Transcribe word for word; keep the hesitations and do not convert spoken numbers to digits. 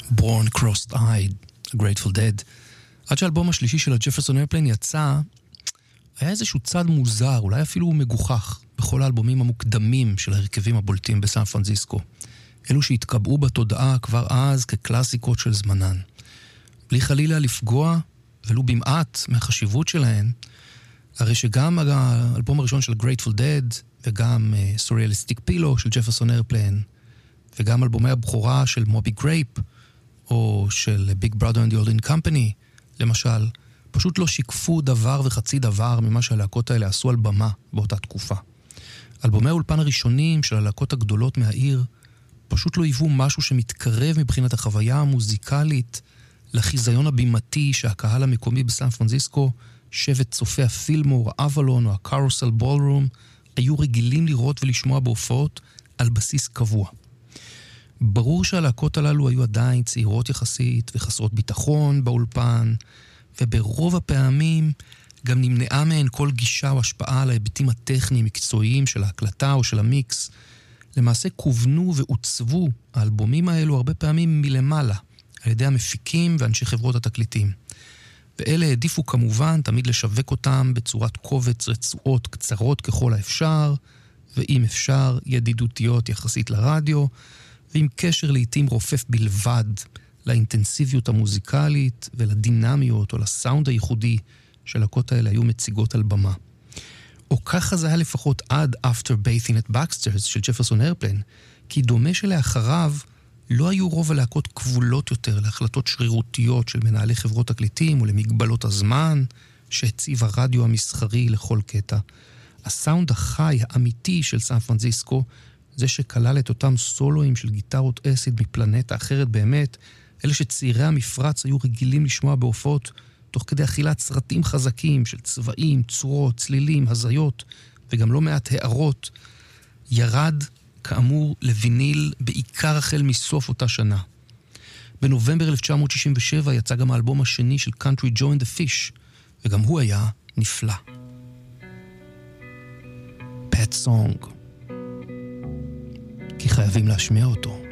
Born Crossed-Eyed, A Grateful Dead. עד שהאלבום השלישי של הג'פרסון איירפליין יצא, היה איזשהו צד מוזר, אולי אפילו מגוחך, בכל האלבומים המוקדמים של ההרכבים הבולטים בסן פרנסיסקו. אלו שהתקבעו בתודעה כבר אז כקלאסיקות של זמנן. בלי חלילה לפגוע, ולו במעט מהחשיבות שלהן, הרי שגם האלבום הראשון של Grateful Dead, וגם uh, Surrealistic Pillow של ג'פרסון איירפליין, וגם אלבומי הבכורה של מובי גרייפ, או של Big Brother and the Holding Company, למשל, פשוט לא שיקפו דבר וחצי דבר ממה שהלהקות האלה עשו על במה באותה תקופה. אלבומי האולפן הראשונים של הלהקות הגדולות מהעיר, פשוט לא היוו משהו שמתקרב מבחינת החוויה המוזיקלית לחיזיון הבימתי שהקהל המקומי בסן פרנסיסקו, שבט צופי הפילמור, האבלון או הקרוסל בולרום, היו רגילים לראות ולשמוע בהופעות על בסיס קבוע. ברור שהלהקות הללו היו עדיין צעירות יחסית וחסרות ביטחון באולפן, וברוב הפעמים גם נמנעה מהן כל גישה או השפעה על ההיבטים הטכניים מקצועיים של ההקלטה או של המיקס. למעשה כוונו ועוצבו האלבומים האלו הרבה פעמים מלמעלה, על ידי המפיקים ואנשי חברות התקליטים. ואלה העדיפו כמובן תמיד לשווק אותם בצורת קובץ רצועות קצרות ככל האפשר, ואם אפשר ידידותיות יחסית לרדיו, ועם קשר לעתים רופף בלבד לאינטנסיביות המוזיקלית ולדינמיות או לסאונד הייחודי שלהקות האלה היו מציגות על במה. או ככה זה היה לפחות עד After Bathing at Baxter's של ג'פרסון איירפליין, כי דומה שלאחריו לא היו רוב הלהקות כבולות יותר להחלטות שרירותיות של מנהלי חברות תקליטים ולמגבלות הזמן שהציב הרדיו המסחרי לכל קטע. הסאונד החי האמיתי של סן פרנסיסקו, זה שכלל את אותם סולואים של גיטרות אסיד מפלנטה אחרת באמת, אלה שצעירי המפרץ היו רגילים לשמוע בהופעות תוך כדי אכילת סרטים חזקים של צבעים, צורות, צלילים, הזיות וגם לא מעט הערות, ירד כאמור לויניל בעיקר החל מסוף אותה שנה. בנובמבר אלף תשע מאות שישים ושבע יצא גם האלבום השני של Country Joe and the Fish, וגם הוא היה נפלא. Pet Song. כי חייבים להשמיע אותו.